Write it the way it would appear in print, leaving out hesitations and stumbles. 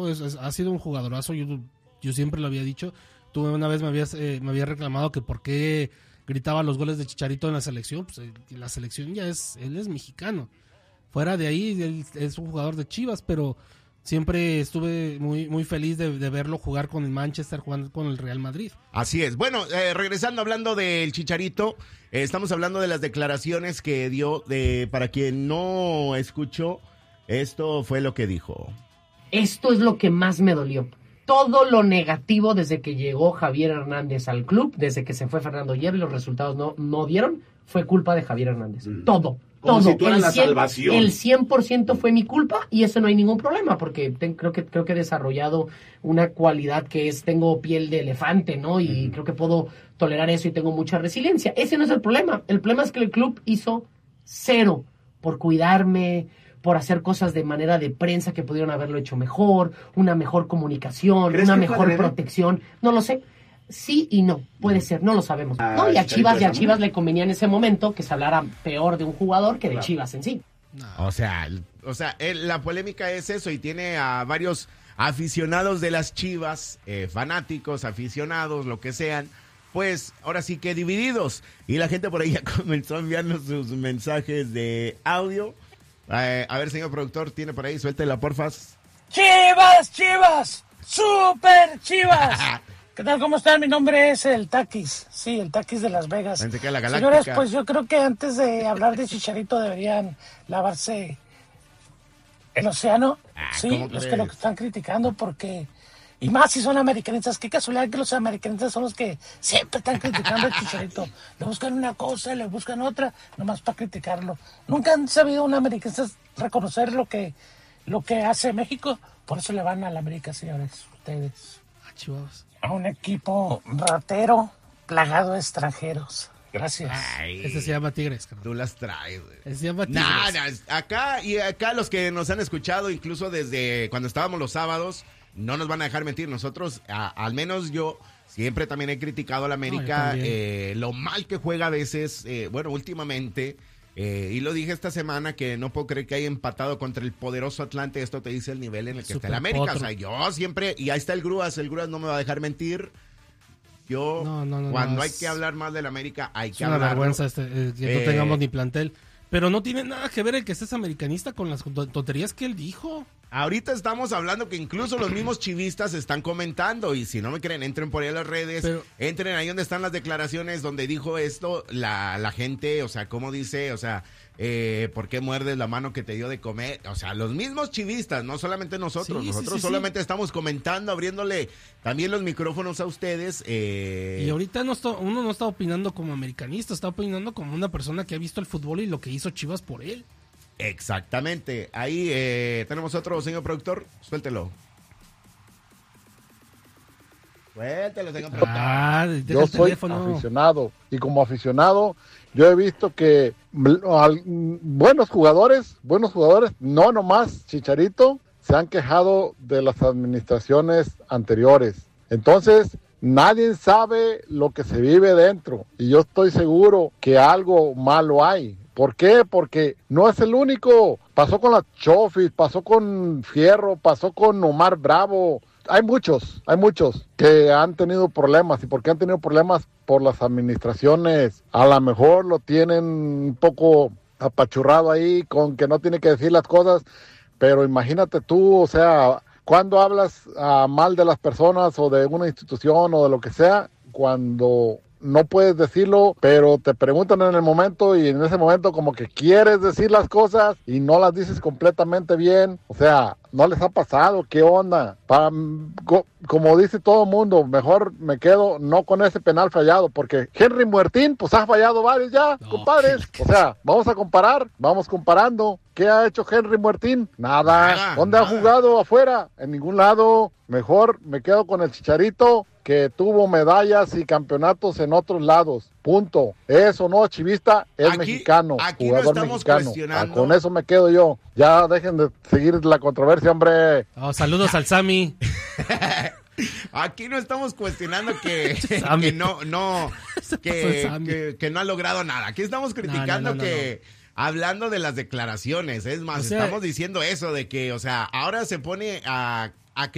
ha sido un jugadorazo, yo siempre lo había dicho. Tú una vez me había reclamado que por qué gritaba los goles de Chicharito en la selección. Pues la selección él es mexicano. Fuera de ahí, él es un jugador de Chivas, pero siempre estuve muy, muy feliz de verlo jugar con el Manchester, jugando con el Real Madrid. Así es. Bueno, regresando, hablando del Chicharito, estamos hablando de las declaraciones que dio. Para quien no escuchó, esto fue lo que dijo. Esto es lo que más me dolió. Todo lo negativo desde que llegó Javier Hernández al club, desde que se fue Fernando Hierro y los resultados no dieron, fue culpa de Javier Hernández. Todo. Como si tú eras la salvación. El 100% fue mi culpa y eso no hay ningún problema porque creo que he desarrollado una cualidad que tengo piel de elefante, ¿no? Y creo que puedo tolerar eso y tengo mucha resiliencia. Ese no es el problema. El problema es que el club hizo cero por cuidarme, por hacer cosas de manera de prensa que pudieron haberlo hecho mejor, una mejor comunicación, una mejor protección. No lo sé. Sí y no, puede ser, no lo sabemos. No, y a Chivas le convenía en ese momento que se hablara peor de un jugador que de Chivas en sí. No. O sea, la polémica es eso y tiene a varios aficionados de las Chivas, fanáticos, aficionados, lo que sean, pues ahora sí que divididos. Y la gente por ahí ya comenzó a enviarnos sus mensajes de audio. A ver, señor productor, tiene por ahí, suéltela, porfas. ¡Chivas! ¡Super Chivas! ¿Qué tal? ¿Cómo están? Mi nombre es el Taquis. Sí, el Taquis de Las Vegas. Pensé que la Galáctica. Señores, pues yo creo que antes de hablar de Chicharito deberían lavarse el océano. Sí, los que lo están criticando porque... Y más si son americanistas. Qué casualidad que los americanistas son los que siempre están criticando a Chicharito. Le buscan una cosa, le buscan otra, nomás para criticarlo. Nunca han sabido un americanista reconocer lo que hace México. Por eso le van a la América, señores. Ustedes. Chivas. A un equipo ratero plagado de extranjeros. Gracias. Ese se llama Tigres, carnal. Tú las traes, güey. Ese se llama Tigres. Acá los que nos han escuchado, incluso desde cuando estábamos los sábados, no nos van a dejar mentir. Nosotros, al menos yo, siempre también he criticado a la América, lo mal que juega a veces, últimamente. Y lo dije esta semana que no puedo creer que haya empatado contra el poderoso Atlante. Esto te dice el nivel en el que está el América. Potro. O sea, yo siempre, y ahí está el Grúas no me va a dejar mentir. Yo, cuando hay que hablar más del América, hay que hablar. Es una vergüenza que no tengamos ni plantel. Pero no tiene nada que ver el que estés americanista con las tonterías que él dijo. Ahorita estamos hablando que incluso los mismos chivistas están comentando, y si no me creen, entren por ahí a las redes, entren ahí donde están las declaraciones donde dijo esto, la gente, o sea, ¿cómo dice? O sea, ¿por qué muerdes la mano que te dio de comer? O sea, los mismos chivistas, no solamente nosotros, nosotros solamente estamos comentando, abriéndole también los micrófonos a ustedes. Y ahorita uno no está opinando como americanista, está opinando como una persona que ha visto el fútbol y lo que hizo Chivas por él. Exactamente. Ahí tenemos otro, señor productor. Suéltelo. Suéltelo, señor productor. Yo soy aficionado. Y como aficionado, yo he visto que buenos jugadores, no nomás Chicharito, se han quejado de las administraciones anteriores. Entonces, nadie sabe lo que se vive dentro. Y yo estoy seguro que algo malo hay. ¿Por qué? Porque no es el único. Pasó con la Chofis, pasó con Fierro, pasó con Omar Bravo. Hay muchos que han tenido problemas. ¿Y por qué han tenido problemas? Por las administraciones. A lo mejor lo tienen un poco apachurrado ahí con que no tiene que decir las cosas. Pero imagínate tú, o sea, cuando hablas mal de las personas o de una institución o de lo que sea, cuando no puedes decirlo, pero te preguntan en el momento y en ese momento como que quieres decir las cosas y no las dices completamente bien. O sea, ¿no les ha pasado? ¿Qué onda? Como dice todo el mundo, mejor me quedo no con ese penal fallado, porque Henry Martín pues ha fallado varios ya, compadres. O sea, vamos a comparar, vamos comparando. ¿Qué ha hecho Henry Martín? Nada. ¿Dónde ha jugado afuera? En ningún lado. Mejor me quedo con el Chicharito, que tuvo medallas y campeonatos en otros lados. Punto. Eso no, chivista, es mexicano, jugador no mexicano. Con eso me quedo yo. Ya dejen de seguir la controversia, hombre. Saludos al Sammy. Aquí no estamos cuestionando que no ha logrado nada. Aquí estamos criticando hablando de las declaraciones. Es más, estamos diciendo eso de que, o sea, ahora se pone a